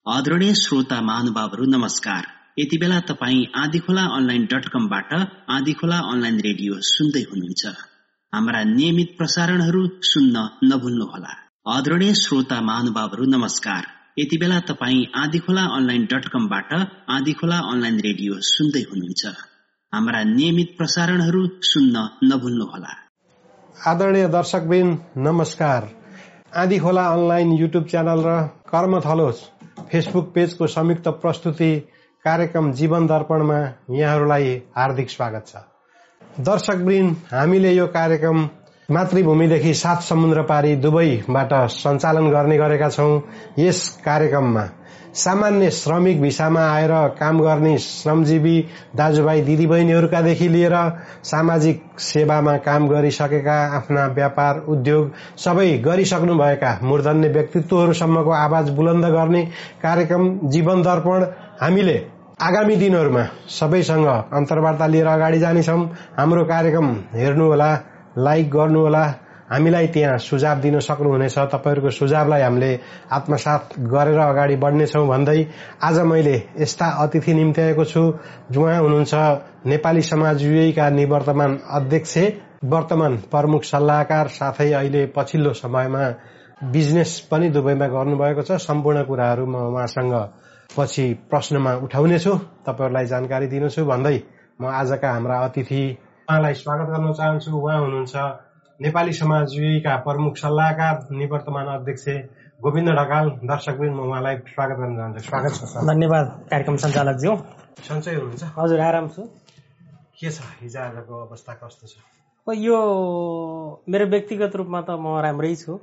आदरणीय श्रोता महानुभावहरू नमस्कार। यति बेला तपाई आँधीखोला online.com-बाट आँधीखोला अनलाइन रेडियो सुन्दै हुनुहुन्छ। हाम्रा नियमित प्रसारणहरू सुन्न नभुल्नुहोला। आदरणीय श्रोता महानुभावहरू नमस्कार। यति बेला तपाई आँधीखोला online.com-बाट आँधीखोला अनलाइन रेडियो सुन्दै हुनुहुन्छ। हाम्रा नियमित प्रसारणहरू सुन्न नभुल्नुहोला। आदरणीय दर्शकबिन नमस्कार। आँधीखोला अनलाइन युट्युब च्यानल र कर्मथलो फेसबुक पेजको संयुक्त प्रस्तुति कार्यक्रम जीवन दर्पणमा यहाँहरूलाई हार्दिक स्वागत छ। दर्शकवृन्द, हामीले यो कार्यक्रम मातृभूमिदेखि 7 समुद्र पारी दुबईबाट सञ्चालन गर्ने गरेका छौं। यस कार्यक्रममा सामान्य श्रमिक भिसामा आएर काम गर्ने श्रमजीवी दाजुभाइ दिदीबहिनीहरूका देखि लिएर सामाजिक सेवामा काम गरिसकेका, आफ्ना व्यापार उद्योग सबै गरिसक्नुभएका मूर्धन्य व्यक्तित्वहरूसम्मको आवाज बुलन्द गर्ने कार्यक्रम जीवन दर्पण हामीले आगामी दिनहरूमा सबैसँग अन्तर्वार्ता लिएर अगाडि जानेछौं। हाम्रो कार्यक्रम हेर्नुहोला, लाइक गर्नुहोला, हामीलाई त्यहाँ सुझाव दिन सक्नुहुनेछ। तपाईहरुको सुझावलाई हामीले आत्मसात गरेर अगाडि बढ्नेछौं भन्दै आज मैले यस्ता अतिथि निम्त्याएको छु। उहाँ हुनुहुन्छ नेपाली समाज युएका निवर्तमान अध्यक्ष, वर्तमान प्रमुख सल्लाहकार, साथै अहिले पछिल्लो समयमा बिजनेस पनि दुबईमा गर्नुभएको छ। सम्पूर्ण कुराहरू म उहाँसँग पछि प्रश्नमा उठाउनेछु, तपाईहरुलाई जानकारी दिनेछु भन्दै म आजका हाम्रा अतिथि उहाँलाई स्वागत गर्न चाहन्छु। उहाँ हुनुहुन्छ नेपाली समाज युएका प्रमुख सल्लाहकार, निवर्तमान अध्यक्ष गोविन्द ढकाल। दर्शकवृन्द, म उहाँलाई स्वागत गर्न चाहन्छु। स्वागत छ सर। धन्यवाद कार्यक्रम सञ्चालकज्यू। सन्चै हुनुहुन्छ? हजुर, आराम छु। के छ हिजोआजको अवस्था, कस्तो छ? यो मेरो व्यक्तिगत रूपमा त म राम्रै छु,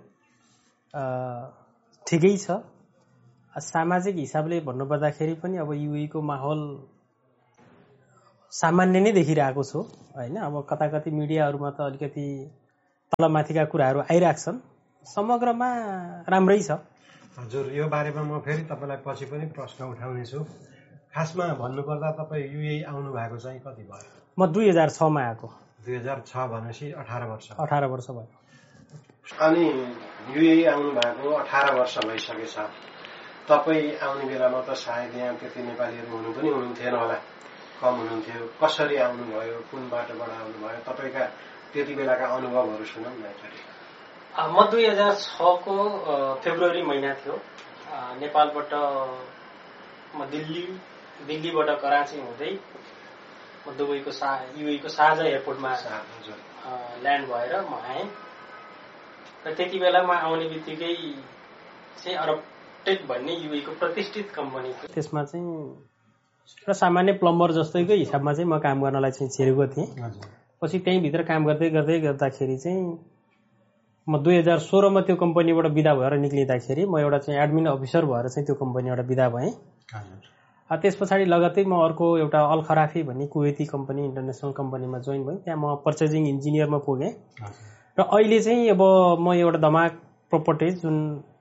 ठिकै छ। सामाजिक हिसाबले भन्नुपर्दाखेरि पनि अब युएको माहौल सामान्य नै देखिरहेको छु हैन। अब कता कति मिडियाहरूमा त अलिकति तलमाथिका कुराहरू आइराख्छन्, समग्रमा राम्रै छ। हजुर, यो बारेमा म फेरि तपाईलाई पछि पनि प्रश्न उठाउने छु। खासमा भन्नुपर्दा तपाईँ युए आउनु भएको चाहिँ कति भयो? म 2006 मा आएको। 2006 भनेपछि 18 वर्ष। 18 वर्ष भयो। अनि युए आउनु भएको 18 वर्ष भइसकेछ। तपाईँ आउने बेलामा त सायद यहाँ त्यति नेपालीहरू हुनु पनि हुनुहुन्थेन होला, कम हुनुहुन्थ्यो। कसरी आउनुभयो, कुन बाटोबाट आउनुभयो, तपाईँका त्यति बेलाका अनुभवहरू सुनाउँ न एकचोटि। म 2006 को फेब्रुअरी महिना थियो। नेपालबाट म दिल्लीबाट कराची हुँदै म दुबईको युएको शारजा एयरपोर्टमा ल्यान्ड भएर म आएँ। र त्यति बेला म आउने बित्तिकै चाहिँ अरबटेक भन्ने युएको प्रतिष्ठित कम्पनी थियो। त्यसमा चाहिँ र सामान्य प्लम्बर जस्तैको हिसाबमा चाहिँ म काम गर्नलाई चाहिँ छिरेको थिएँ। पछि त्यही भित्र काम गर्दै गर्दाखेरि चाहिँ म 2016 मा त्यो कम्पनीबाट बिदा भएर निक्लिँदाखेरि म एउटा चाहिँ एडमिन अफिसर भएर चाहिँ त्यो कम्पनीबाट बिदा भएँ। त्यस पछाडि लगत्तै म अर्को एउटा अल खराफी भन्ने कुवेती कम्पनी, इन्टरनेसनल कम्पनीमा जोइन भएँ। त्यहाँ म पर्चेजिङ इन्जिनियरमा पुगेँ। र अहिले चाहिँ अब म एउटा दमाक प्रोपर्टिज जुन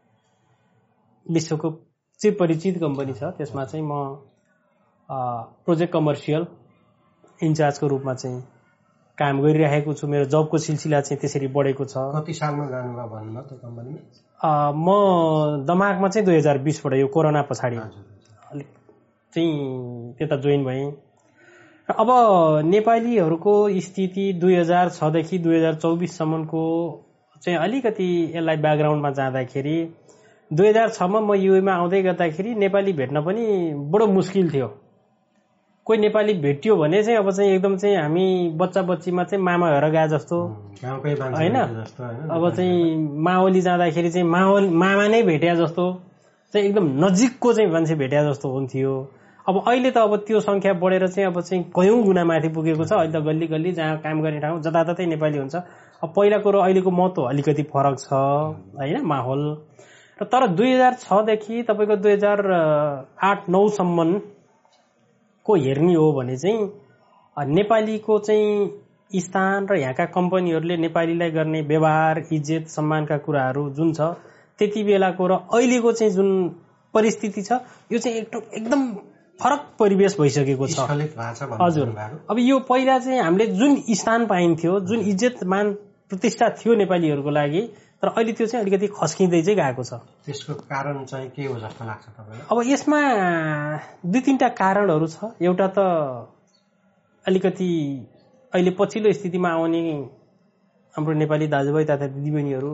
विश्वको चिरपरिचित कम्पनी छ, त्यसमा चाहिँ म प्रोजेक्ट कमर्सियल इन्चार्जको रूपमा चाहिँ काम गरिरहेको छु। मेरो जबको सिलसिला चाहिँ त्यसरी बढेको छ। कति सालमा जानुभयो भन्नुभयो त्यो कम्पनीमा? म दमाकमा चाहिँ 2020 बाट, यो कोरोना पछाडि अलिक चाहिँ त्यता जोइन भएँ। अब नेपालीहरूको स्थिति 2006 देखि 2024 सम्मको चाहिँ अलिकति यसलाई ब्याकग्राउन्डमा जाँदाखेरि 2006 मा म युएमा आउँदै गर्दाखेरि नेपाली भेट्न पनि बडो मुस्किल थियो। कोही नेपाली भेटियो भने चाहिँ अब चाहिँ एकदम चाहिँ हामी बच्चा बच्चीमा चाहिँ मामा घर गए जस्तो हैन, अब चाहिँ माओली जाँदाखेरि चाहिँ मामा नै भेट्या जस्तो चाहिँ एकदम नजिकको चाहिँ मान्छे भेट्या जस्तो हुन्थ्यो। अब अहिले त अब त्यो संख्या बढेर चाहिँ अब चाहिँ कयौं गुणा माथि पुगेको छ। अहिले त गल्ली गल्ली जहाँ काम गर्ने ठाउँ जताततै नेपाली हुन्छ। अब पहिलाको र अहिलेको महत्त्व अलिकति फरक छ हैन माहौल। र तर 2006 देखि तपाईको 2008-9 सम्म को हेर्ने हो भने चाहिँ नेपालीको चाहिँ स्थान र यहाँका कम्पनीहरूले नेपालीलाई गर्ने व्यवहार, इज्जत, सम्मानका कुराहरू जुन छ त्यति बेलाको र अहिलेको चाहिँ जुन परिस्थिति छ, यो चाहिँ एकदम फरक परिवेश भइसकेको छ। हजुर, अब यो पहिला चाहिँ हामीले जुन स्थान पाइन्थ्यो, जुन इज्जत मान प्रतिष्ठा थियो नेपालीहरूको लागि, तर अहिले त्यो चाहिँ अलिकति खस्किँदै चाहिँ गएको छ। त्यसको कारण चाहिँ के हो जस्तो लाग्छ तपाईँलाई? अब यसमा 2-3टा कारणहरू छ। एउटा त अलिकति अहिले पछिल्लो स्थितिमा आउने हाम्रो नेपाली दाजुभाइ तथा दिदीबहिनीहरू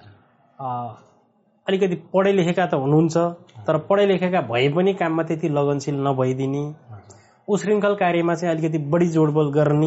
अलिकति पढे लेखेका त हुनुहुन्छ, तर पढे लेखेका भए पनि काममा त्यति लगनशील नभइदिने, उशृङ्खल कार्यमा चाहिँ अलिकति बढी जोडबोल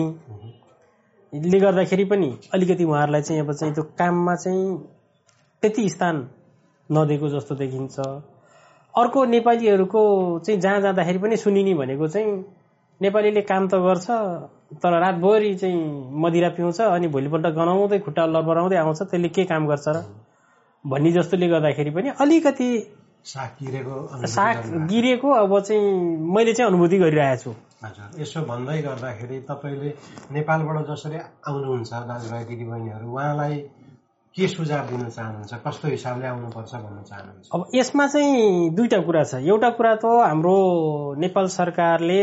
गर्नेले गर्दाखेरि पनि अलिकति उहाँहरूलाई चाहिँ अब चाहिँ त्यो काममा चाहिँ त्यति स्थान नदिएको जस्तो देखिन्छ। अर्को नेपालीहरूको चाहिँ जहाँ जाँदाखेरि पनि सुनिने भनेको चाहिँ नेपालीले काम त गर्छ तर रातभरि चाहिँ मदिरा पिउँछ अनि भोलिपल्ट गनाउँदै खुट्टा लरबराउँदै आउँछ, त्यसले के काम गर्छ र भन्ने जस्तोले गर्दाखेरि पनि अलिकति साग गिरेको अब चाहिँ मैले चाहिँ अनुभूति गरिरहेको छु। हजुर, यसो भन्दै गर्दाखेरि तपाईँले नेपालबाट जसरी आउनुहुन्छ दाजुभाइ दिदीबहिनीहरू, उहाँलाई के सुझाव दिन चाहनुहुन्छ? कस्तो हिसाबले आउनुपर्छ भन्न चाहनुहुन्छ? अब यसमा चाहिँ 2टा कुरा छ। एउटा कुरा त हाम्रो नेपाल सरकारले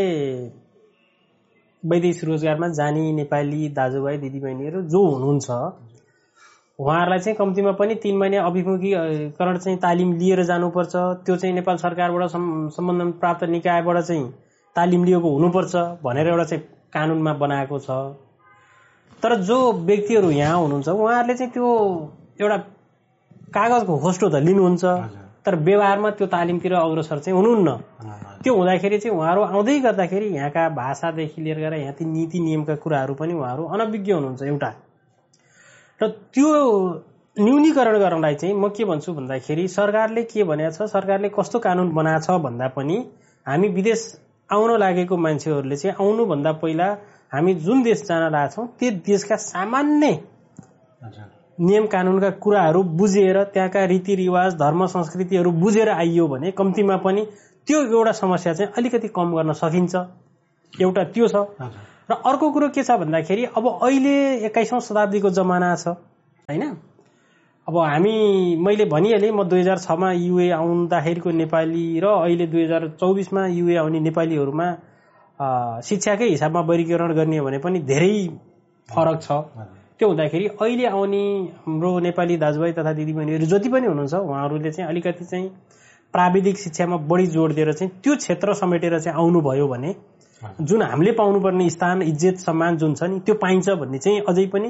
वैदेशिक रोजगारमा जाने नेपाली दाजुभाइ दिदीबहिनीहरू जो हुनुहुन्छ उहाँहरूलाई चाहिँ कम्तीमा पनि 3 महिना अभिमुखीकरण चाहिँ तालिम लिएर जानुपर्छ। त्यो चाहिँ नेपाल सरकारबाट सम्बन्धन प्राप्त निकायबाट चाहिँ तालिम लिएको हुनुपर्छ भनेर एउटा चाहिँ कानुनमा बनाएको छ। तर जो व्यक्तिहरू यहाँ हुनुहुन्छ उहाँहरूले चाहिँ त्यो एउटा कागजको होस्टो त लिनुहुन्छ तर व्यवहारमा त्यो तालिमतिर अग्रसर चाहिँ हुनुहुन्न। त्यो हुँदाखेरि चाहिँ उहाँहरू आउँदै गर्दाखेरि यहाँका भाषादेखि लिएर गएर यहाँ ती नीति नियमका कुराहरू पनि उहाँहरू अनभिज्ञ हुनुहुन्छ एउटा। र त्यो न्यूनीकरण गर्नलाई चाहिँ म के भन्छु भन्दाखेरि सरकारले के भनेको छ, सरकारले कस्तो कानुन बनाएको छ भन्दा पनि हामी विदेश आउन लागेको मान्छेहरूले चाहिँ आउनुभन्दा पहिला हामी जुन देश जान लागेछौँ त्यो देशका सामान्य नियम कानुनका कुराहरू बुझेर त्यहाँका रीतिरिवाज धर्म संस्कृतिहरू बुझेर आइयो भने कम्तीमा पनि त्यो एउटा समस्या चाहिँ अलिकति कम गर्न सकिन्छ। एउटा त्यो छ। र अर्को कुरो के छ भन्दाखेरि अब अहिले 21औं शताब्दीको जमाना छ हैन। अब मैले भनिहालेँ म 2006मा युए आउँदाखेरिको नेपाली र अहिले 2024मा युए आउने नेपालीहरूमा शिक्षाकै हिसाबमा वर्गीकरण गर्ने भने पनि धेरै फरक छ। त्यो हुँदाखेरि अहिले आउने हाम्रो नेपाली दाजुभाइ तथा दिदीबहिनीहरू जति पनि हुनुहुन्छ उहाँहरूले चाहिँ अलिकति चाहिँ प्राविधिक शिक्षामा बढी जोड दिएर चाहिँ त्यो क्षेत्र समेटेर चाहिँ आउनुभयो भने जुन हामीले पाउनुपर्ने स्थान इज्जत सम्मान जुन छ नि त्यो पाइन्छ भन्ने चाहिँ अझै पनि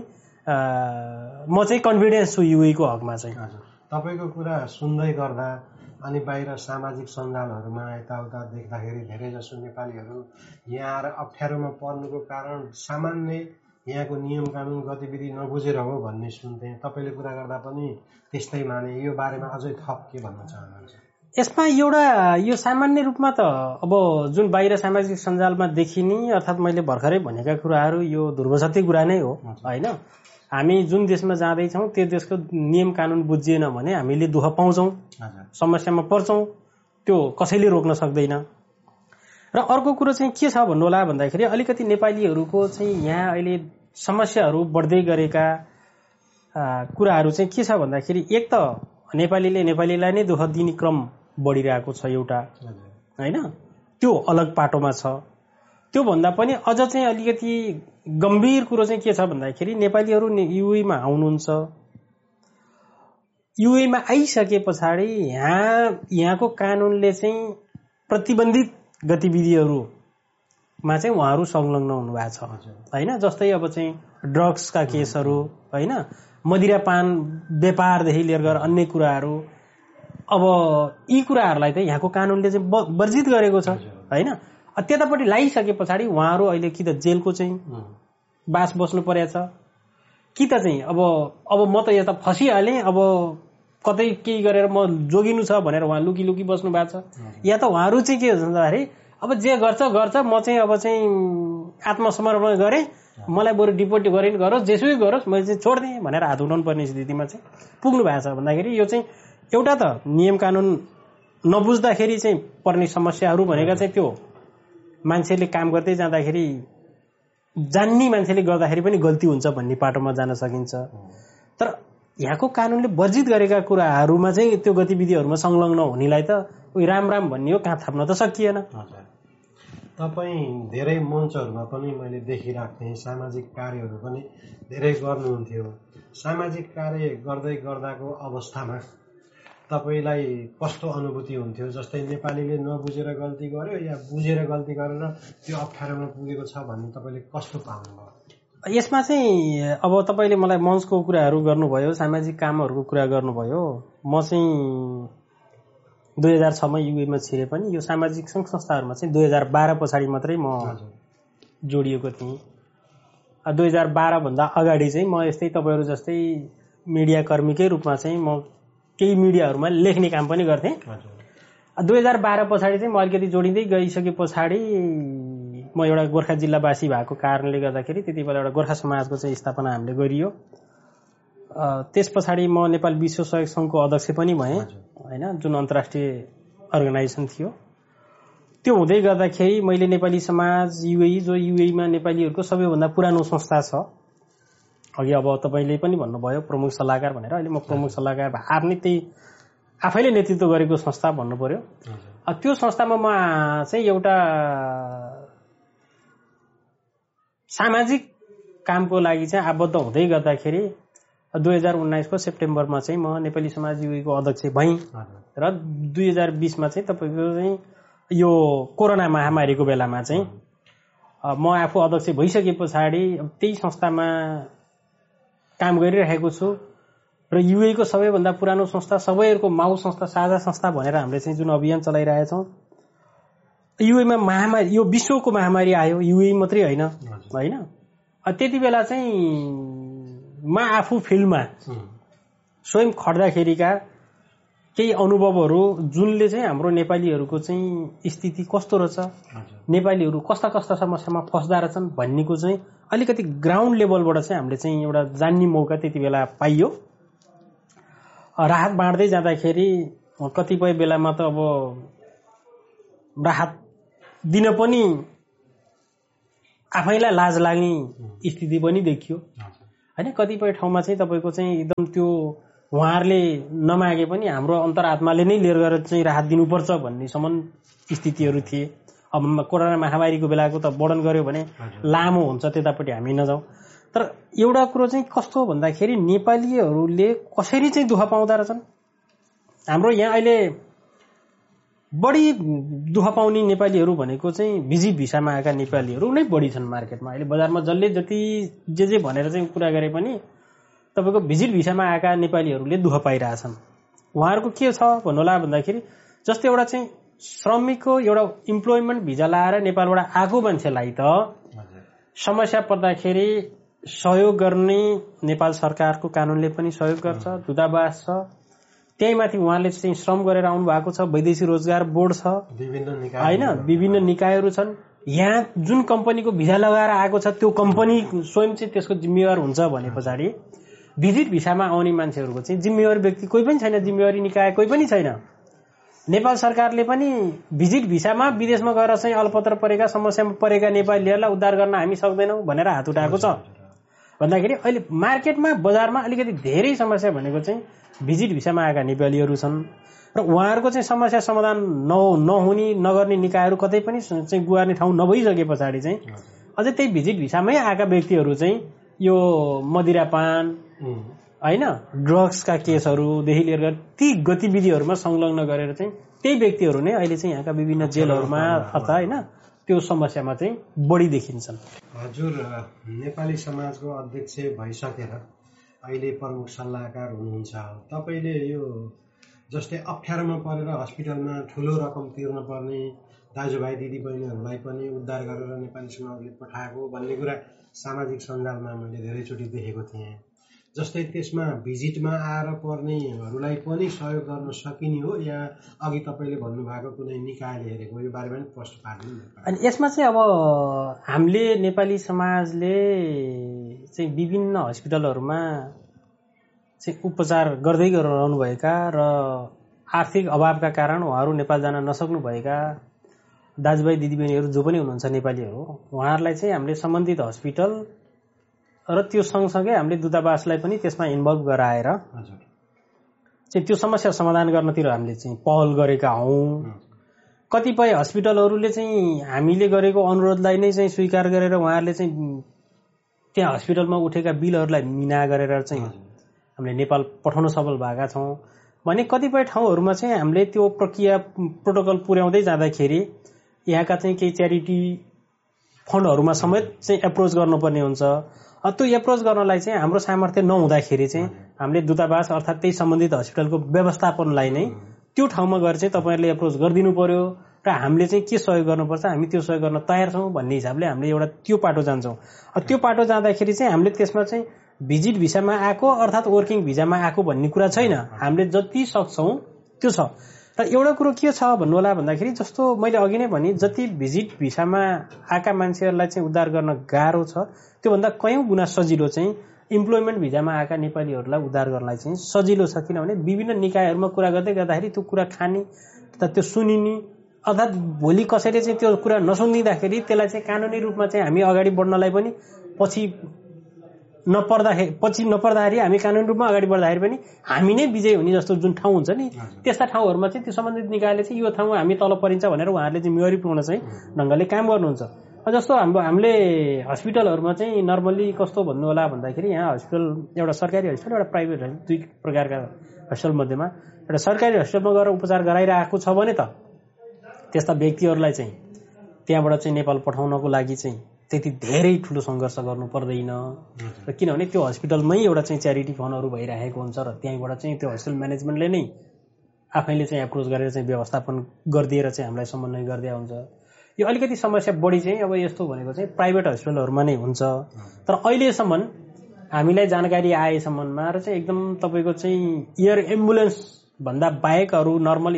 म चाहिँ कन्फिडेन्स छु युएको हकमा चाहिँ। तपाईँको कुरा सुन्दै गर्दा अनि बाहिर सामाजिक सञ्जालहरूमा यताउता देख्दाखेरि धेरैजसो नेपालीहरू यहाँ आएर अप्ठ्यारोमा पर्नुको कारण सामान्य यहाँको नियम कानुन गतिविधि नबुझेर हो भन्ने सुन्थे। तपाईँले कुरा गर्दा पनि त्यस्तै माने। यो बारेमा अझै थप के भन्न चाहनुहुन्छ? यसमा एउटा यो सामान्य रूपमा त अब जुन बाहिर सामाजिक सञ्जालमा देखिने अर्थात् मैले भर्खरै भनेका कुराहरू यो ध्रुवसत्य कुरा नै हो हैन। हामी जुन देशमा जाँदैछौँ त्यो देशको नियम कानुन बुझिएन भने हामीले दुःख पाउँछौँ, समस्यामा पर्छौँ, त्यो कसैले रोक्न सक्दैन। र अर्को कुरो चाहिँ के छ भन्नु होला भन्दाखेरि अलिकति नेपालीहरूको चाहिँ यहाँ अहिले समस्याहरू बढ्दै गरेका कुराहरू चाहिँ के छ भन्दाखेरि एक त नेपालीले नेपालीलाई नै दुःख दिने क्रम बढिरहेको छ एउटा हैन, त्यो अलग पाटोमा छ। त्यो भन्दा पनि अझ चाहिँ अलिकति गम्भीर कुरो चाहिँ के छ भन्दाखेरि नेपालीहरू युएमा आउनुहुन्छ, युएमा आइसके पछाडि यहाँको कानुनले चाहिँ प्रतिबन्धित गतिविधिहरूमा चाहिँ उहाँहरू संलग्न हुनुभएको छ हैन। जस्तै अब चाहिँ ड्रग्सका केसहरू हैन, मदिरापान व्यापारदेखि लिएर गएर अन्य कुराहरू, अब यी कुराहरूलाई चाहिँ यहाँको कानुनले चाहिँ वर्जित गरेको छ हैन। त्यतापट्टि लागिसके पछाडि उहाँहरू अहिले कि त जेलको चाहिँ बास बस्नु परेको छ कि त चाहिँ अब म त यता फसिहालेँ, अब कतै केही गरेर म जोगिनु छ भनेर उहाँ लुकी लुकी बस्नु भएको छ। या त उहाँहरू चाहिँ के हुन्छ भन्दाखेरि अब जे गर्छ म चाहिँ अब चाहिँ आत्मसमर्पण गरेँ, मलाई बरु डिपोर्ट गरेन गरोस्, जेसुकै गरोस्, मैले चाहिँ छोड्दिएँ भनेर हात उठाउनु पर्ने स्थितिमा चाहिँ पुग्नु भएको छ भन्दाखेरि यो चाहिँ एउटा त नियम कानुन नबुझ्दाखेरि चाहिँ पर्ने समस्याहरू भनेका चाहिँ त्यो मान्छेले काम गर्दै जाँदाखेरि जान्ने मान्छेले गर्दाखेरि पनि गल्ती हुन्छ भन्ने पाटोमा जान सकिन्छ। तर यहाँको कानुनले वर्जित गरेका कुराहरूमा चाहिँ त्यो गतिविधिहरूमा संलग्न हुनेलाई त राम राम भन्ने हो, कहाँ थाप्न त सकिएन। तपाईँ धेरै मञ्चहरूमा पनि मैले देखिरहेको थिएँ, सामाजिक कार्यहरू पनि धेरै गर्नुहुन्थ्यो। सामाजिक कार्य गर्दै गर्दाको अवस्थामा तपाईँलाई कस्तो अनुभूति हुन्थ्यो? जस्तै नेपालीले नबुझेर गल्ती गर्यो या बुझेर गल्ती गरेर त्यो अप्ठ्यारोमा पुगेको छ भन्ने तपाईँले कस्तो पाउनुभयो? यसमा चाहिँ अब तपाईँले मलाई मञ्चको कुराहरू गर्नुभयो, सामाजिक कामहरूको कुरा गर्नुभयो। म चाहिँ 2006मा युएमा छिरे पनि यो सामाजिक सङ्घ संस्थाहरूमा चाहिँ 2012 पछाडि मात्रै म जोडिएको थिएँ। 2012 भन्दा अगाडि चाहिँ म यस्तै तपाईँहरू जस्तै मिडिया कर्मीकै रूपमा चाहिँ म केही मिडियाहरूमा लेख्ने काम पनि गर्थेँ। 2012 पछाडि चाहिँ म अलिकति जोडिँदै गइसके पछाडि म एउटा गोर्खा जिल्लावासी भएको कारणले गर्दाखेरि त्यति बेला एउटा गोर्खा समाजको चाहिँ स्थापना हामीले गरियो। त्यस पछाडि म नेपाल विश्व सहयोग सङ्घको अध्यक्ष पनि भएँ होइन, जुन अन्तर्राष्ट्रिय अर्गनाइजेसन थियो। त्यो हुँदै गर्दाखेरि मैले नेपाली समाज युएई, जो युएईमा नेपालीहरूको सबैभन्दा पुरानो संस्था छ, अघि अब तपाईँले पनि भन्नुभयो प्रमुख सल्लाहकार भनेर, अहिले म प्रमुख सल्लाहकार आफैले नेतृत्व गरेको संस्था भन्नु पर्यो। त्यो संस्थामा म चाहिँ एउटा सामाजिक कामको लागि चाहिँ आबद्ध हुँदै गर्दाखेरि 2019 को सेप्टेम्बरमा चाहिँ म नेपाली समाज युएईको अध्यक्ष भएँ र 2020मा चाहिँ तपाईँको चाहिँ यो कोरोना महामारीको बेलामा चाहिँ म आफू अध्यक्ष भइसके पछाडि त्यही संस्थामा काम गरिरहेको छु र युएईको सबैभन्दा पुरानो संस्था, सबैहरूको माउ संस्था, साझा संस्था भनेर हामीले चाहिँ जुन अभियान चलाइरहेछौँ। युएईमा महामारी, यो विश्वको महामारी आयो, युएई मात्रै होइन। त्यति बेला चाहिँ म आफू फिल्डमा स्वयं खट्दाखेरिका केही अनुभवहरू जुनले चाहिँ हाम्रो नेपालीहरूको चाहिँ स्थिति कस्तो रहेछ, नेपालीहरू कस्ता कस्ता समस्यामा फस्दा रहेछन् भन्नेको चाहिँ अलिकति ग्राउन्ड लेभलबाट चाहिँ हामीले चाहिँ एउटा जान्ने मौका त्यति बेला पाइयो। राहत बाँड्दै जाँदाखेरि कतिपय बेलामा त अब राहत दिन पनि आफैलाई लाज लाग्ने स्थिति पनि देखियो होइन। कतिपय ठाउँमा चाहिँ तपाईँको चाहिँ एकदम त्यो उहाँहरूले नमागे पनि हाम्रो अन्तरात्माले नै लिएर गएर चाहिँ राहत दिनुपर्छ भन्नेसम्म स्थितिहरू थिए। अब कोरोना महामारीको बेलाको त वर्णन गर्यो भने लामो हुन्छ, त्यतापट्टि हामी नजाउँ। तर एउटा कुरो चाहिँ कस्तो भन्दाखेरि नेपालीहरूले कसरी चाहिँ दुःख पाउँदा रहेछन्। हाम्रो यहाँ अहिले बढी दुःख पाउने नेपालीहरू भनेको चाहिँ भिजिट भिसामा आएका नेपालीहरू नै बढी छन् मार्केटमा। अहिले बजारमा जसले जति जे भनेर चाहिँ कुरा गरे पनि तपाईँको भिजिट भिसामा आएका नेपालीहरूले दुःख पाइरहेछन्। उहाँहरूको के छ भन्नुहोला भन्दाखेरि जस्तै एउटा चाहिँ श्रमिकको एउटा इम्प्लोइमेन्ट भिजा लाएर नेपालबाट आएको मान्छेलाई त समस्या पर्दाखेरि सहयोग गर्ने नेपाल सरकारको कानूनले पनि सहयोग गर्छ, दूतावास छ, त्यही माथि उहाँले चाहिँ श्रम गरेर आउनु भएको छ, वैदेशिक रोजगार बोर्ड छ होइन, विभिन्न निकायहरू छन्। यहाँ जुन कम्पनीको भिजा लगाएर आएको छ त्यो कम्पनी स्वयं चाहिँ त्यसको जिम्मेवार हुन्छ भने पछाडि भिजिट भिसामा आउने मान्छेहरूको चाहिँ जिम्मेवारी व्यक्ति कोही पनि छैन, जिम्मेवारी निकाय कोही पनि छैन। नेपाल सरकारले पनि भिजिट भिसामा विदेशमा गएर चाहिँ अलपत्र परेका, समस्यामा परेका नेपालीहरूलाई उद्धार गर्न हामी सक्दैनौँ भनेर हात उठाएको छ भन्दाखेरि अहिले मार्केटमा बजारमा अलिकति धेरै समस्या भनेको चाहिँ भिजिट भिसामा आएका नेपालीहरू छन् र उहाँहरूको चाहिँ समस्या समाधान नहुने नगर्ने निकायहरू कतै पनि चाहिँ गुहार्ने ठाउँ नभइसके पछाडि चाहिँ अझै त्यही भिजिट भिसामै आएका व्यक्तिहरू चाहिँ यो मदिरापान होइन, ड्रग्सका केसहरूदेखि लिएर ती गतिविधिहरूमा संलग्न गरेर चाहिँ त्यही व्यक्तिहरू नै अहिले चाहिँ यहाँका विभिन्न जेलहरूमा अथवा होइन त्यो समस्यामा चाहिँ बढी देखिन्छन्। हजुर नेपाली समाजको अध्यक्ष भइसकेर अहिले प्रमुख सल्लाहकार हुनुहुन्छ। तपाईँले यो जस्तै अप्ठ्यारोमा परेर हस्पिटलमा ठुलो रकम तिर्न पर्ने दाजुभाइ दिदीबहिनीहरूलाई पनि उद्धार गरेर नेपाली समाजले पठाएको भन्ने कुरा सामाजिक सञ्जालमा मैले धेरैचोटि देखेको थिएँ। जस्तै त्यसमा भिजिटमा आएर पर्नेहरूलाई पनि सहयोग गर्न सकिने हो या अघि तपाईँले भन्नुभएको कुनै निकायले हेरेको, यो बारेमा पनि प्रश्न पार्नु। अनि यसमा चाहिँ अब हामीले नेपाली समाजले चाहिँ विभिन्न हस्पिटलहरूमा चाहिँ उपचार गर्दै रहनुभएका र आर्थिक अभावका कारण उहाँहरू नेपाल जान नसक्नुभएका दाजुभाइ दिदीबहिनीहरू जो पनि हुनुहुन्छ नेपालीहरू, उहाँहरूलाई चाहिँ हामीले सम्बन्धित हस्पिटल र त्यो सँगसँगै हामीले दूतावासलाई पनि त्यसमा इन्भल्भ गराएर चाहिँ त्यो समस्या समाधान गर्नतिर हामीले चाहिँ पहल गरेका हौँ। कतिपय हस्पिटलहरूले चाहिँ हामीले गरेको अनुरोधलाई नै चाहिँ स्वीकार गरेर उहाँहरूले चाहिँ त्यहाँ हस्पिटलमा उठेका बिलहरूलाई मिना गरेर चाहिँ हामीले नेपाल पठाउन सफल भएका छौँ भने कतिपय ठाउँहरूमा चाहिँ हामीले त्यो प्रक्रिया प्रोटोकल पुर्याउँदै जाँदाखेरि यहाँका चाहिँ केही च्यारिटी फन्डहरूमा समेत चाहिँ एप्रोच गर्नुपर्ने हुन्छ। त्यो एप्रोच गर्नलाई चाहिँ हाम्रो सामर्थ्य नहुँदाखेरि चाहिँ हामीले दूतावास अर्थात् त्यही सम्बन्धित हस्पिटलको व्यवस्थापनलाई नै त्यो ठाउँमा गएर चाहिँ तपाईँहरूले एप्रोच गरिदिनु पर्यो र हामीले चाहिँ के सहयोग गर्नुपर्छ हामी त्यो सहयोग गर्न तयार छौँ भन्ने हिसाबले हामीले एउटा त्यो पाटो जान्छौँ। त्यो पाटो जाँदाखेरि चाहिँ हामीले त्यसमा चाहिँ भिजिट भिसामा आएको अर्थात् वर्किङ भिजामा आएको भन्ने कुरा छैन। हामीले जति सक्छौँ त्यो छ। र एउटा कुरो के छ भन्नु होला भन्दाखेरि जस्तो मैले अघि नै भने जति भिजिट भिसामा आएका मान्छेहरूलाई चाहिँ उद्धार गर्न गाह्रो छ त्योभन्दा कयौं गुणा सजिलो चाहिँ इम्प्लोइमेन्ट भिजामा आएका नेपालीहरूलाई उद्धार गर्नलाई चाहिँ सजिलो छ। किनभने विभिन्न निकायहरूमा कुरा गर्दै गर्दाखेरि त्यो कुरा खाने तथा त्यो सुनिने अर्थात् भोलि कसैले चाहिँ त्यो कुरा नसुनिदिँदाखेरि त्यसलाई चाहिँ कानुनी रूपमा चाहिँ हामी अगाडि बढ्नलाई पनि पछि नपर्दाखेरि हामी कानुनी रूपमा अगाडि बढ्दाखेरि पनि हामी नै विजय हुने जस्तो जुन ठाउँ हुन्छ नि त्यस्ता ठाउँहरूमा चाहिँ त्यो सम्बन्धित निकायले चाहिँ यो ठाउँमा हामी तल परिन्छ भनेर उहाँहरूले जिम्मेवारीपूर्ण चाहिँ ढङ्गले काम गर्नुहुन्छ। जस्तो हामीले हस्पिटलहरूमा चाहिँ नर्मल्ली कस्तो भन्नु होला भन्दाखेरि यहाँ हस्पिटल एउटा सरकारी हस्पिटल एउटा प्राइभेट हस्पिटल दुई प्रकारका हस्पिटल मध्येमा एउटा सरकारी हस्पिटलमा गएर उपचार गराइरहेको छ भने त त्यस्ता व्यक्तिहरूलाई चाहिँ त्यहाँबाट चाहिँ नेपाल पठाउनको लागि चाहिँ त्यति धेरै ठुलो सङ्घर्ष गर्नु पर्दैन र किनभने त्यो हस्पिटलमै एउटा चाहिँ च्यारिटी फन्डहरू भइरहेको हुन्छ र त्यहीँबाट चाहिँ त्यो हस्पिटल म्यानेजमेन्टले नै आफैले चाहिँ एप्रोच गरेर चाहिँ व्यवस्थापन गरिदिएर चाहिँ हामीलाई समन्वय गरिदिया हुन्छ। यो अलिकति समस्या बढी चाहिँ अब यस्तो भनेको चाहिँ प्राइभेट हस्पिटलहरूमा नै हुन्छ। तर अहिलेसम्म हामीलाई जानकारी आएसम्ममा र चाहिँ एकदम तपाईँको चाहिँ एयर एम्बुलेन्स भन्दा बाहेक अरू नर्मल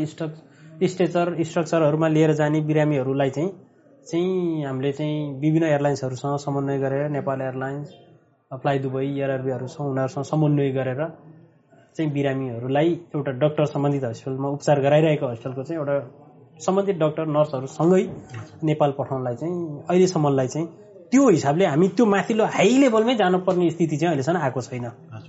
स्ट्रक्चरहरूमा लिएर जाने बिरामीहरूलाई चाहिँ हामीले चाहिँ विभिन्न एयरलाइन्सहरूसँग समन्वय गरेर नेपाल एयरलाइन्स फ्लाइ दुबई एयरआरबीहरूसँग उनीहरूसँग समन्वय गरेर चाहिँ बिरामीहरूलाई एउटा डाक्टर सम्बन्धित हस्पिटलमा उपचार गराइरहेको हस्पिटलको चाहिँ एउटा सम्बन्धित डाक्टर नर्सहरूसँगै नेपाल पठाउनलाई चाहिँ अहिलेसम्मलाई चाहिँ त्यो हिसाबले हामी त्यो माथिल्लो हाई लेभलमै जानुपर्ने स्थिति चाहिँ अहिलेसम्म आएको छैन।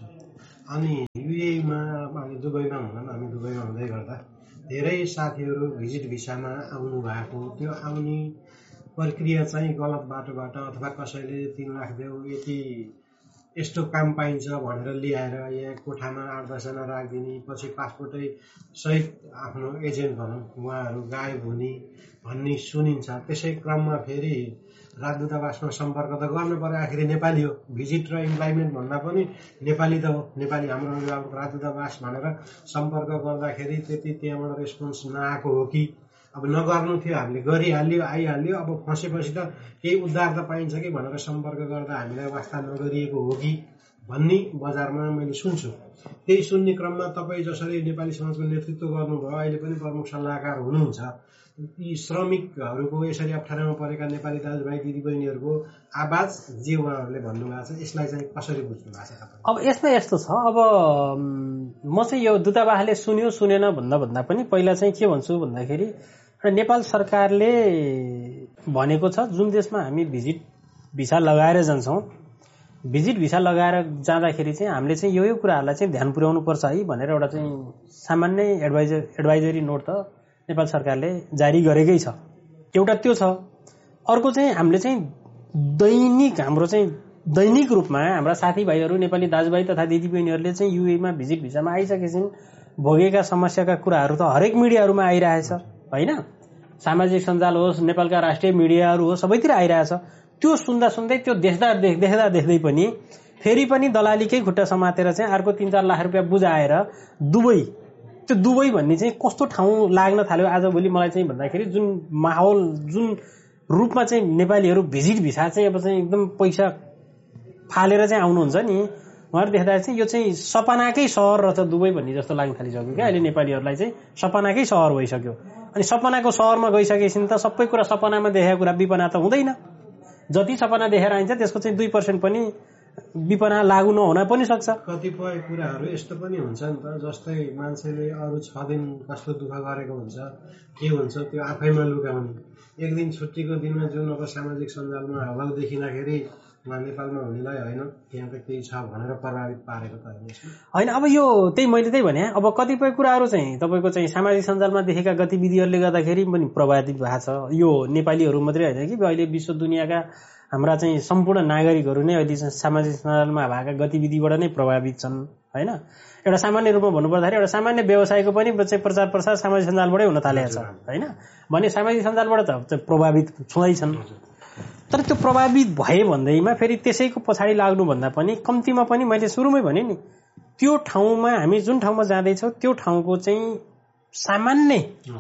अनि युएमा दुबईमा हामी दुबईमा हुँदै गर्दा धेरै साथीहरू भिजिट भिसामा आउनु भएको त्यो आउने प्रक्रिया चाहिँ गलत बाटोबाट अथवा कसैले 3 लाख देऊ यति यस्तो काम पाइन्छ भनेर ल्याएर यहाँ कोठामा 8-10 जना राखिदिने पछि पासपोर्टै सहित आफ्नो एजेन्ट भनौँ उहाँहरू गायब हुने भन्ने सुनिन्छ। त्यसै क्रममा फेरि राजदूतावासमा सम्पर्क त गर्नु पर्यो आखिर नेपाली हो भिजिट र इम्प्लोइमेन्ट भन्दा पनि नेपाली त हो नेपाली हाम्रो अभिभावक राजदूतावास भनेर सम्पर्क गर्दाखेरि त्यति त्यहाँबाट रेस्पोन्स नआएको हो कि अब नगर्नु थियो हामीले गरिहाल्यो आइहाल्यो अब फसेपछि त केही उद्धार त पाइन्छ कि भनेर सम्पर्क गर्दा हामीलाई वास्ता नगरिएको हो कि भन्ने बजारमा मैले सुन्छु। त्यही सुन्ने क्रममा तपाईँ जसरी नेपाली समाजको नेतृत्व गर्नुभयो अहिले पनि प्रमुख सल्लाहकार हुनुहुन्छ यी श्रमिकहरूको यसरी अप्ठ्यारोमा परेका नेपाली दाजुभाइ दिदीबहिनीहरूको आवाज जे उहाँहरूले भन्नुभएको छ यसलाई चाहिँ कसरी बुझ्नु भएको छ? अब यसमा यस्तो छ अब म चाहिँ यो दूतावासले सुन्यो सुनेन भन्दा पनि पहिला चाहिँ के भन्छु भन्दाखेरि नेपाल सरकारले भनेको छ जुन देशमा हामी भिजिट भिसा लगाएर जान्छौँ भिजिट भिसा लगाएर जाँदाखेरि चाहिँ हामीले चाहिँ यो कुराहरूलाई चाहिँ ध्यान पुर्याउनु पर्छ है भनेर एउटा चाहिँ सामान्य एडभाइजरी नोट त नेपाल सरकारले जारी गरेकै छ। एउटा त्यो छ। अर्को चाहिँ हामीले चाहिँ हाम्रो चाहिँ दैनिक रूपमा हाम्रा साथीभाइहरू नेपाली दाजुभाइ तथा दिदीबहिनीहरूले चाहिँ युएमा भिजिट भिसामा आइसकेछन् भोगेका समस्याका कुराहरू त हरेक मिडियाहरूमा आइरहेछ होइन सामाजिक सञ्जाल होस् नेपालका राष्ट्रिय मिडियाहरू होस् सबैतिर आइरहेछ। त्यो सुन्दा सुन्दै त्यो देख्दै पनि फेरि पनि दलालीकै खुट्टा समातेर चाहिँ अर्को 3-4 लाख रुपियाँ बुझाएर त्यो दुबई भन्ने चाहिँ कस्तो ठाउँ लाग्न थाल्यो आजभोलि मलाई चाहिँ भन्दाखेरि जुन माहौल जुन रूपमा चाहिँ नेपालीहरू भिजिट भिसा चाहिँ अब चाहिँ एकदम पैसा फालेर चाहिँ आउनुहुन्छ नि उहाँहरू देख्दा चाहिँ यो चाहिँ सपनाकै सहर रहेछ दुबई भन्ने जस्तो लाग्न थालिसक्यो क्या अहिले नेपालीहरूलाई चाहिँ सपनाकै सहर भइसक्यो। अनि सपनाको सहरमा गइसकेपछि त सबै कुरा सपनामा देखेको कुरा विपना त हुँदैन। जति सपना देखेर आइन्छ त्यसको चाहिँ 2% पनि विपना लागू नहुन पनि सक्छ। कतिपय कुराहरू यस्तो पनि हुन्छ नि त जस्तै मान्छेले अरू 6 दिन कस्तो दुःख गरेको हुन्छ के हुन्छ त्यो आफैमा लुकाउने एक दिन छुट्टीको दिनमा जुन अब सामाजिक सञ्जालमा हवाउ देखिँदाखेरि नेपालमा हुनेलाई होइन त्यहाँको केही छ भनेर प्रभावित पारेको त होइन। अब यो मैले त्यही भने अब कतिपय कुराहरू चाहिँ तपाईँको चाहिँ सामाजिक सञ्जालमा देखेका गतिविधिहरूले गर्दाखेरि पनि प्रभावित भएको छ। यो नेपालीहरू मात्रै होइन कि अहिले विश्व दुनियाँका हाम्रा चाहिँ सम्पूर्ण नागरिकहरू नै अहिले सामाजिक सञ्जालमा भएका गतिविधिबाट नै प्रभावित छन् होइन। एउटा सामान्य रूपमा भन्नुपर्दाखेरि एउटा सामान्य व्यवसायको पनि चाहिँ प्रचार प्रसार सामाजिक सञ्जालबाटै हुन थालेको छ होइन। भने सामाजिक सञ्जालबाट त प्रभावित छँदैछन्। तर त्यो प्रभावित भए भन्दैमा फेरि त्यसैको पछाडि लाग्नुभन्दा पनि कम्तीमा पनि मैले सुरुमै भने नि त्यो ठाउँमा हामी जुन ठाउँमा जाँदैछौँ त्यो ठाउँको चाहिँ सामान्य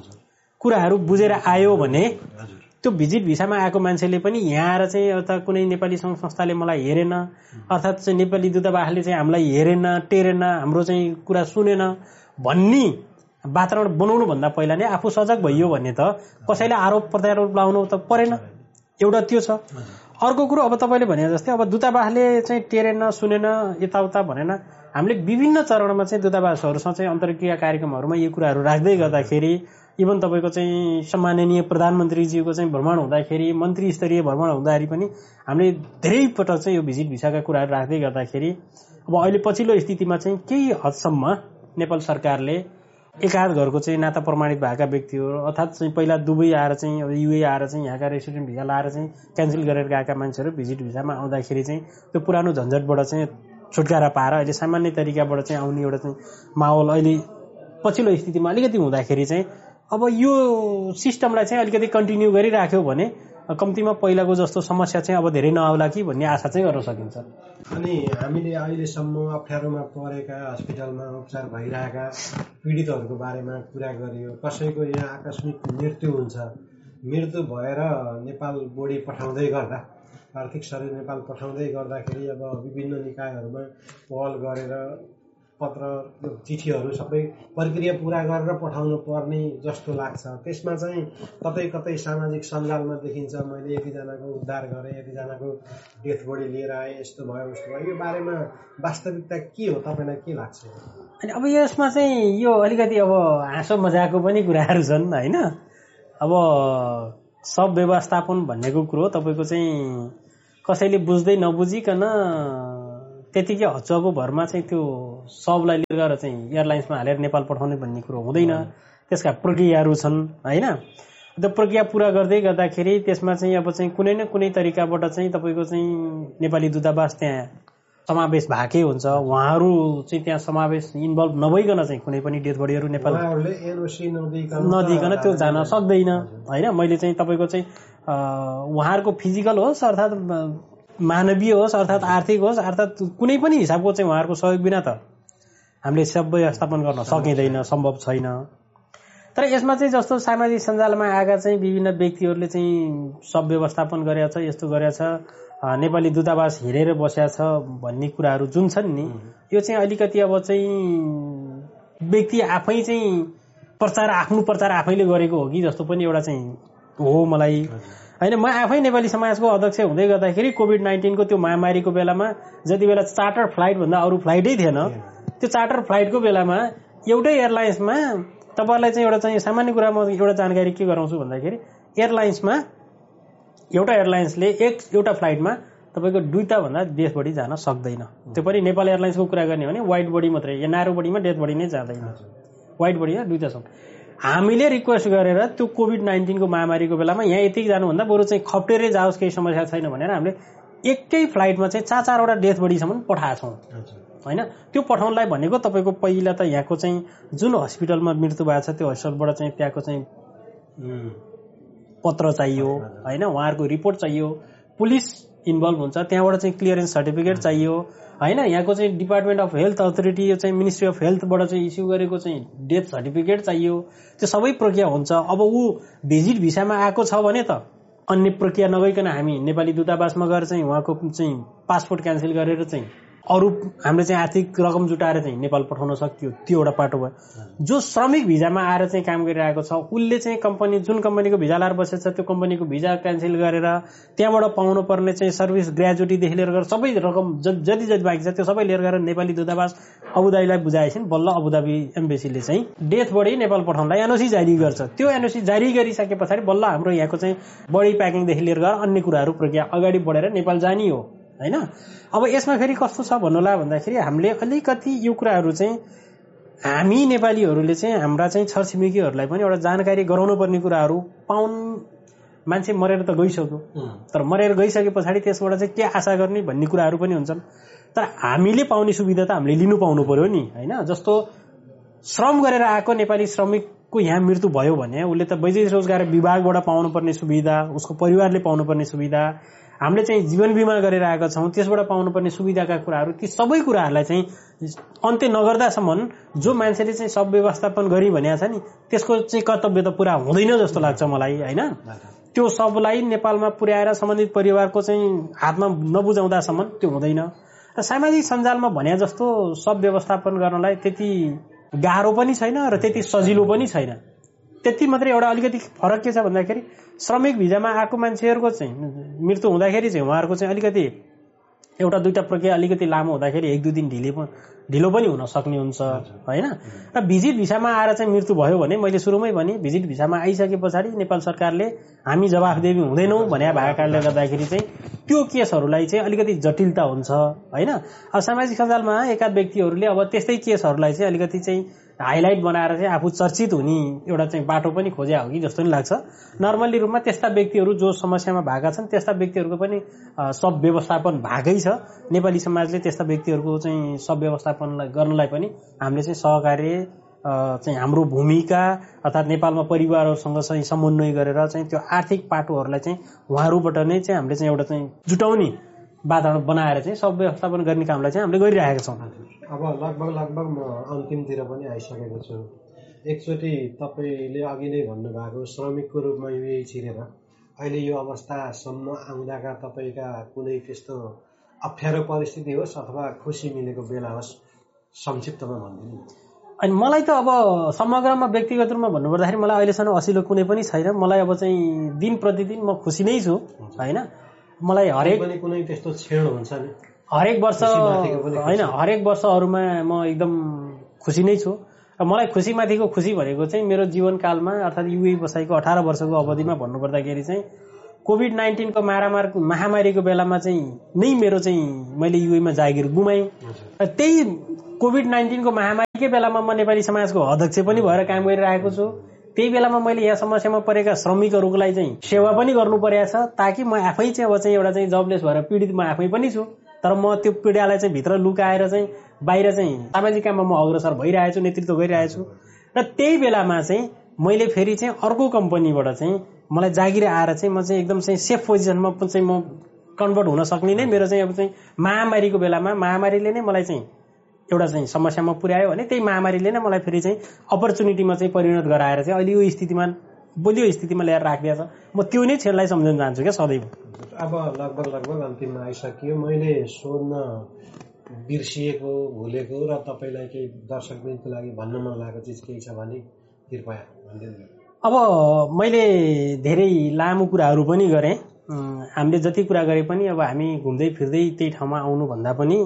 कुराहरू बुझेर आयो भने त्यो भिजिट भिसामा आएको मान्छेले पनि यहाँ आएर चाहिँ अथवा कुनै नेपाली सङ्घ संस्थाले मलाई हेरेन अर्थात् चाहिँ नेपाली दूतावासले चाहिँ हामीलाई हेरेन टेरेन हाम्रो चाहिँ कुरा सुनेन भन्ने वातावरण बनाउनु भन्दा पहिला नै आफू सजग भइयो भने त कसैले आरोप प्रत्यारोप लाउनु त परेन। एउटा त्यो छ। अर्को कुरो अब तपाईँले भने जस्तै अब दूतावासले चाहिँ टेरेन सुनेन यताउता भनेन। हामीले विभिन्न चरणमा चाहिँ दूतावासहरूसँग चाहिँ अन्तर्क्रिया कार्यक्रमहरूमा यो कुराहरू राख्दै गर्दाखेरि इभन तपाईँको चाहिँ सम्माननीय प्रधानमन्त्रीज्यूको चाहिँ भ्रमण हुँदाखेरि मन्त्री स्तरीय भ्रमण हुँदाखेरि पनि हामीले धेरै पटक चाहिँ यो भिजिट भिसाका कुराहरू राख्दै गर्दाखेरि अब अहिले पछिल्लो स्थितिमा चाहिँ केही हदसम्म नेपाल सरकारले एकाध घरको चाहिँ नाता प्रमाणित भएका व्यक्तिहरू अर्थात् चाहिँ पहिला दुबई आएर चाहिँ युए आएर चाहिँ यहाँका रेसिडेन्ट भिसा लाएर चाहिँ क्यान्सल गरेर गएका मान्छेहरू भिजिट भिसामा आउँदाखेरि चाहिँ त्यो पुरानो झन्झटबाट चाहिँ छुटकारा पाएर अहिले सामान्य तरिकाबाट चाहिँ आउने एउटा चाहिँ माहौल अहिले पछिल्लो स्थितिमा अलिकति हुँदाखेरि चाहिँ अब यो सिस्टमलाई चाहिँ अलिकति कन्टिन्यू गरिराख्यो भने कम्तीमा पहिलाको जस्तो समस्या चाहिँ अब धेरै नआउला कि भन्ने आशा चाहिँ गर्न सकिन्छ। अनि हामीले अहिलेसम्म अप्ठ्यारोमा परेका हस्पिटलमा उपचार भइरहेका पीडितहरूको बारेमा कुरा गरियो। कसैको यहाँ आकस्मिक मृत्यु हुन्छ, मृत्यु भएर नेपाल बोडी पठाउँदै गर्दा आर्थिक सहयोग नेपाल पठाउँदै गर्दाखेरि अब विभिन्न निकायहरूमा पहल गरेर पत्र चिठीहरू सबै प्रक्रिया पूरा गरेर पठाउनु पर्ने जस्तो लाग्छ। त्यसमा चाहिँ कतै कतै सामाजिक सञ्जालमा देखिन्छ मैले यतिजनाको उद्धार गरेँ, यतिजनाको डेथ बोडी लिएर आएँ, यस्तो भयो उस्तो भयो। यो बारेमा वास्तविकता के हो, तपाईँलाई के लाग्छ? अनि अब यसमा चाहिँ यो अलिकति अब हाँसो मजाको पनि कुराहरू छन् होइन। अब सब व्यवस्थापन भन्नेको कुरो तपाईँको चाहिँ कसैले बुझ्दै नबुझिकन त्यतिकै हच्चुवाको भरमा चाहिँ त्यो सबलाई लिएर गएर चाहिँ एयरलाइन्समा हालेर नेपाल पठाउने भन्ने कुरो हुँदैन। त्यसका प्रक्रियाहरू छन् होइन। त्यो प्रक्रिया पूरा गर्दै गर्दाखेरि त्यसमा चाहिँ अब चाहिँ कुनै न कुनै तरिकाबाट चाहिँ तपाईँको चाहिँ नेपाली दूतावास त्यहाँ समावेश भएकै हुन्छ। उहाँहरू चाहिँ त्यहाँ समावेश इन्भल्भ नभइकन चाहिँ कुनै पनि डेथ बडीहरू नेपाल नदिकन त्यो जान सक्दैन होइन। मैले चाहिँ तपाईँको चाहिँ उहाँहरूको फिजिकल होस् अर्थात् मानवीय होस् अर्थात् आर्थिक होस् अर्थात् कुनै पनि हिसाबको चाहिँ उहाँहरूको सहयोग बिना त हामीले सब व्यवस्थापन गर्न सकिँदैन, सम्भव छैन। तर यसमा चाहिँ जस्तो सामाजिक सञ्जालमा आएका चाहिँ विभिन्न व्यक्तिहरूले चाहिँ सब व्यवस्थापन गरेका छ, यस्तो गरेका छ, नेपाली दूतावास हेरेर बसेका छ भन्ने कुराहरू जुन छन् नि यो चाहिँ अलिकति अब चाहिँ व्यक्ति आफै चाहिँ आफ्नो प्रचार आफैले गरेको हो कि जस्तो पनि एउटा चाहिँ हो मलाई होइन। म आफै नेपाली समाजको अध्यक्ष हुँदै गर्दाखेरि कोभिड-19 को त्यो महामारीको बेलामा जति बेला चार्टर फ्लाइट भन्दा अरू फ्लाइटै थिएन, त्यो चार्टर फ्लाइटको बेलामा एउटै एयरलाइन्समा तपाईँहरूलाई चाहिँ एउटा चाहिँ सामान्य कुरामा एउटा जानकारी के गराउँछु भन्दाखेरि एयरलाइन्समा एउटा एयरलाइन्सले एउटा फ्लाइटमा तपाईँको 2टा भन्दा डेथ बडी जान सक्दैन। त्यो पनि नेपाल एयरलाइन्सको कुरा गर्ने हो भने वाइड बडी मात्रै, या नारो बडीमा डेथ बडी नै जाँदैन, वाइड बडीमा 2टा छ। हामीले रिक्वेस्ट गरेर त्यो कोभिड-19 को महामारीको बेलामा यहाँ यतिकै जानुभन्दा बरु चाहिँ खप्टेरै जाओस् केही समस्या छैन भनेर हामीले एकै फ्लाइटमा चाहिँ 4-4वटा डेथ बडीसम्म पठाएछौँ होइन। त्यो पठाउनलाई भनेको तपाईँको पहिला त यहाँको चाहिँ जुन हस्पिटलमा मृत्यु भएको छ त्यो हस्पिटलबाट चाहिँ त्यहाँको चाहिँ पत्र चाहियो होइन, उहाँहरूको रिपोर्ट चाहियो, पुलिस इन्भल्भ हुन्छ, त्यहाँबाट चाहिँ क्लियरेन्स सर्टिफिकेट चाहियो होइन। यहाँको चाहिँ डिपार्टमेन्ट अफ हेल्थ अथोरिटी चाहिँ मिनिस्ट्री अफ हेल्थबाट चाहिँ इस्यु गरेको चाहिँ डेथ सर्टिफिकेट चाहियो। त्यो सबै प्रक्रिया हुन्छ। अब ऊ भिजिट भिसामा आएको छ भने त अन्य प्रक्रिया नगइकन हामी नेपाली दूतावासमा गएर चाहिँ उहाँको चाहिँ पासपोर्ट क्यान्सल गरेर चाहिँ अरू हामीले चाहिँ आर्थिक रकम जुटाएर चाहिँ नेपाल पठाउन सक्यो। त्यो एउटा पाटो भयो। जो श्रमिक भिजामा आएर चाहिँ काम गरिरहेको छ उसले चाहिँ जुन कम्पनीको भिजा लाएर बसेको छ त्यो कम्पनीको भिजा क्यान्सल गरेर त्यहाँबाट पाउनु पर्ने चाहिँ सर्भिस ग्रेजुटीदेखि लिएर गएर सबै रकम जति जति बाँकी छ त्यो सबै लिएर गएर नेपाली दूतावास अबुधाबीलाई बुझाएछन्। बल्ल अबुधाबी एम्बेसीले चाहिँ डेथ बडी नेपाल पठाउनलाई एनओसी जारी गर्छ। त्यो एनओसी जारी गरिसके पछाडि बल्ल हाम्रो यहाँको चाहिँ बडी प्याकिङदेखि लिएर गएर अन्य कुराहरू प्रक्रिया अगाडि बढेर नेपाल जाने हो होइन। अब यसमा फेरि कस्तो छ भन्नुला भन्दाखेरि हामीले अलिकति यो कुराहरू चाहिँ हामी नेपालीहरूले चाहिँ हाम्रा चाहिँ छरछिमेकीहरूलाई पनि एउटा जानकारी गराउनु पर्ने कुराहरू मान्छे मरेर त गइसक्यो, तर मरेर गइसके पछाडि त्यसबाट चाहिँ के आशा गर्ने भन्ने कुराहरू पनि हुन्छन्। तर हामीले पाउने सुविधा त हामीले लिनु पाउनु पर्यो नि, होइन। जस्तो श्रम गरेर आएको नेपाली श्रमिकको यहाँ मृत्यु भयो भने उसले त वैदेशिक रोजगार विभागबाट पाउनुपर्ने सुविधा, उसको परिवारले पाउनुपर्ने सुविधा, हामीले चाहिँ जीवन बिमा गरेर आएका छौँ त्यसबाट पाउनुपर्ने सुविधाका कुराहरू, ती सबै कुराहरूलाई चाहिँ अन्त्य नगर्दासम्म जो मान्छेले चाहिँ सब व्यवस्थापन गरी भनेको छ नि त्यसको चाहिँ कर्तव्य त पुरा हुँदैन जस्तो लाग्छ मलाई, होइन। त्यो सबलाई नेपालमा पुर्याएर सम्बन्धित परिवारको चाहिँ हातमा नबुझाउँदासम्म त्यो हुँदैन। र सामाजिक सञ्जालमा भने जस्तो सब व्यवस्थापन गर्नलाई त्यति गाह्रो पनि छैन र त्यति सजिलो पनि छैन। त्यति मात्रै एउटा अलिकति फरक के छ भन्दाखेरि श्रमिक भिजामा आएको मान्छेहरूको चाहिँ मृत्यु हुँदाखेरि चाहिँ उहाँहरूको चाहिँ अलिकति एउटा दुईटा प्रक्रिया अलिकति लामो हुँदाखेरि 1-2 दिन ढिलो पनि हुन सक्ने हुन्छ, होइन। र भिजिट भिसामा आएर चाहिँ मृत्यु भयो भने मैले सुरुमै भने भिजिट भिसामा आइसके पछाडि नेपाल सरकारले हामी जवाफदेही हुँदैनौँ भने भएको कारणले गर्दाखेरि चाहिँ त्यो केसहरूलाई चाहिँ अलिकति जटिलता हुन्छ, होइन। अब सामाजिक सञ्जालमा एकाध व्यक्तिहरूले अब त्यस्तै केसहरूलाई चाहिँ अलिकति चाहिँ हाइलाइट बनाएर चाहिँ आफू चर्चित हुने एउटा चाहिँ बाटो पनि खोज्या हो कि जस्तो नि लाग्छ। नर्मली रूपमा त्यस्ता व्यक्तिहरू जो समस्यामा भएका छन् त्यस्ता व्यक्तिहरूको पनि सब व्यवस्थापन भएकै छ। नेपाली समाजले त्यस्ता व्यक्तिहरूको चाहिँ सब व्यवस्थापन गर्नलाई पनि हामीले चाहिँ सहकार्य चाहिँ हाम्रो भूमिका अर्थात् नेपालमा परिवारहरूसँग चाहिँ समन्वय गरेर चाहिँ त्यो आर्थिक पाटोहरूलाई चाहिँ उहाँहरूबाट नै चाहिँ हामीले चाहिँ एउटा चाहिँ जुटाउने वातावरण बनाएर चाहिँ सब व्यवस्थापन गर्ने कामलाई चाहिँ हामीले गरिरहेका छौँ। अब लगभग म अन्तिमतिर पनि आइसकेको छु। एकचोटि तपाईँले अघि नै भन्नुभएको श्रमिकको रूपमा युए छिरेर अहिले यो अवस्थासम्म आउँदाका तपाईँका कुनै त्यस्तो अप्ठ्यारो परिस्थिति होस् अथवा खुसी मिलेको बेला होस् संक्षिप्तमा भनिदिनु। अनि मलाई त अब समग्रमा व्यक्तिगत रूपमा भन्नुपर्दाखेरि मलाई अहिलेसम्म असिलो कुनै पनि छैन। मलाई अब चाहिँ दिन प्रतिदिन म खुसी नै छु, होइन। मलाई हरेक कुनै त्यस्तो क्षण हुन्छ नि हरेक वर्ष, होइन, हरेक वर्षहरूमा म एकदम खुसी नै छु। र मलाई खुसीमाथिको खुसी भनेको चाहिँ मेरो जीवनकालमा अर्थात् युए बसाइको 18 वर्षको अवधिमा भन्नुपर्दाखेरि चाहिँ कोभिड-19 को महामारीको बेलामा चाहिँ नै मेरो चाहिँ मैले युएमा जागिर गुमाएँ। र त्यही कोभिड-19 को महामारीकै बेलामा म नेपाली समाजको अध्यक्ष पनि भएर काम गरिरहेको छु। त्यही बेलामा मैले यहाँ समस्यामा परेका श्रमिकहरूलाई चाहिँ सेवा पनि गर्नु परेको छ ताकि म आफै चाहिँ अब चाहिँ एउटा चाहिँ जबलेस भएर पीडित म आफै पनि छु। तर म त्यो पीडालाई चाहिँ भित्र लुकाएर चाहिँ बाहिर चाहिँ सामाजिक काममा म अग्रसर भइरहेको छु, नेतृत्व गरिरहेको छु। र त्यही बेलामा चाहिँ मैले फेरि चाहिँ अर्को कम्पनीबाट चाहिँ मलाई जागिर आएर चाहिँ म चाहिँ एकदम चाहिँ सेफ पोजिसनमा चाहिँ म कन्भर्ट हुन सक्ने नै मेरो चाहिँ अब चाहिँ महामारीको बेलामा महामारीले नै मलाई चाहिँ एउटा चाहिँ समस्यामा पुर्यायो भने त्यही महामारीले नै मलाई फेरि चाहिँ अपर्च्युनिटीमा चाहिँ परिणत गराएर चाहिँ अहिले यो स्थितिमा बलियो स्थितिमा ल्याएर राखिदिएको छ। म त्यो नै क्षणलाई सम्झन चाहन्छु क्या सदैव। अब लगभग अन्तिममा आइसकियो। मैले सोध्न बिर्सिएको भुलेको र तपाईँलाई केही दर्शकवृन्दको लागि भन्न मन लागेको चिज केही छ भने कृपया भनिदिनु। अब मैले धेरै लामो कुराहरू पनि गरेँ। हामीले जति कुरा गरे पनि अब हामी घुम्दै फिर्दै त्यही ठाउँमा आउनुभन्दा पनि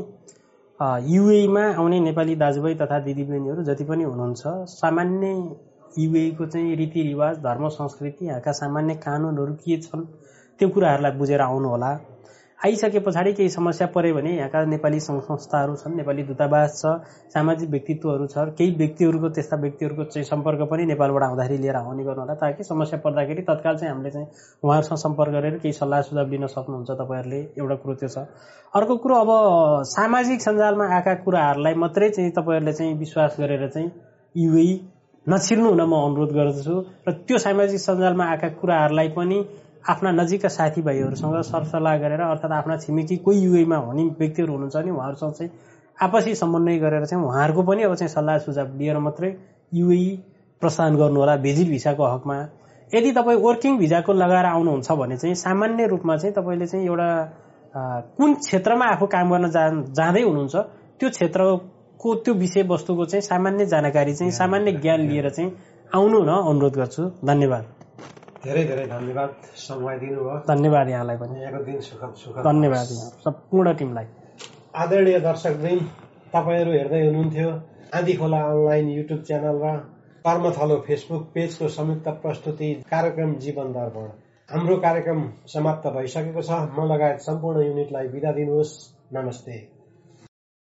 युएमा आउने नेपाली दाजुभाइ तथा दिदीबहिनीहरू जति पनि हुनुहुन्छ सामान्य युएको चाहिँ रीतिरिवाज, धर्म, संस्कृति, यहाँका सामान्य कानुनहरू के छन् त्यो कुराहरूलाई बुझेर आउनु होला। आइसके पछाडि केही समस्या पऱ्यो भने यहाँका नेपाली सङ्घ संस्थाहरू छन्, नेपाली दूतावास छ, सामाजिक व्यक्तित्वहरू छ, केही व्यक्तिहरूको त्यस्ता व्यक्तिहरूको चाहिँ सम्पर्क पनि नेपालबाट आउँदाखेरि लिएर आउने गर्नु होला ताकि समस्या पर्दाखेरि तत्काल चाहिँ हामीले चाहिँ उहाँहरूसँग सम्पर्क गरेर केही सल्लाह सुझाव लिन सक्नुहुन्छ तपाईँहरूले। एउटा कुरो त्यो छ। अर्को कुरो अब सामाजिक सञ्जालमा आएका कुराहरूलाई मात्रै चाहिँ तपाईँहरूले चाहिँ विश्वास गरेर चाहिँ युए नछिर्नु हुन म अनुरोध गर्दछु। र त्यो सामाजिक सञ्जालमा आएका कुराहरूलाई पनि आफ्ना नजिकका साथीभाइहरूसँग सरसल्लाह गरेर अर्थात् आफ्ना छिमेकी कोही युएमा हुने व्यक्तिहरू हुनुहुन्छ नि उहाँहरूसँग चाहिँ आपसी समन्वय गरेर चाहिँ उहाँहरूको पनि अब चाहिँ सल्लाह सुझाव लिएर मात्रै युए प्रस्थान गर्नु होला भिजिट भिसाको हकमा। यदि तपाईँ वर्किङ भिजाको लगाएर आउनुहुन्छ भने चाहिँ सामान्य रूपमा चाहिँ तपाईँले चाहिँ एउटा कुन क्षेत्रमा आफू काम गर्न जाँदै हुनुहुन्छ त्यो क्षेत्रको त्यो विषयवस्तुको चाहिँ सामान्य जानकारी चाहिँ सामान्य ज्ञान लिएर चाहिँ आउनु न अनुरोध गर्छु। धन्यवाद। धेरै धेरै धन्यवाद समय दिनुभयो। धन्यवाद यहाँलाई पनि। यहाँको दिन सुखद। धन्यवाद यहाँ सम्पूर्ण टिमलाई। आदरणीय दर्शकवृन्द, तपाईँहरू हेर्दै हुनुहुन्थ्यो आँधीखोला अनलाइन युट्युब च्यानल र कर्मथलो फेसबुक पेजको संयुक्त प्रस्तुति कार्यक्रम जीवन दर्पण। हाम्रो कार्यक्रम समाप्त भइसकेको छ। म लगायत सम्पूर्ण युनिटलाई बिदा दिनुहोस्। नमस्ते।